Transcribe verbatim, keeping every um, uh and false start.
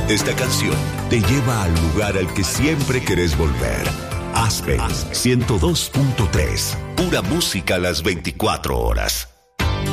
Esta canción te lleva al lugar al que siempre querés volver. Aspen ciento dos punto tres. Pura música a las veinticuatro horas.